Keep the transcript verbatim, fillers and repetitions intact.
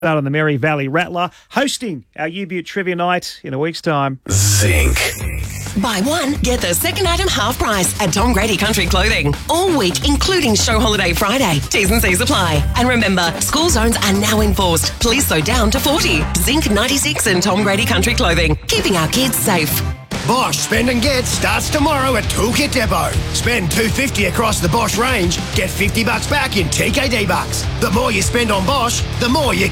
out on the Mary Valley Rattler, hosting our U-Butte Trivia Night in a week's time. Zinc. Buy one, get the second item half price at Tom Grady Country Clothing. All week, including Show Holiday Friday. T's and C's apply. And remember, school zones are now enforced. Police slow down to forty. Zinc ninety-six and Tom Grady Country Clothing. Keeping our kids safe. Bosch Spend and Get starts tomorrow at Toolkit Depot. Spend two hundred fifty dollars across the Bosch range, get fifty bucks back in T K D bucks. The more you spend on Bosch, the more you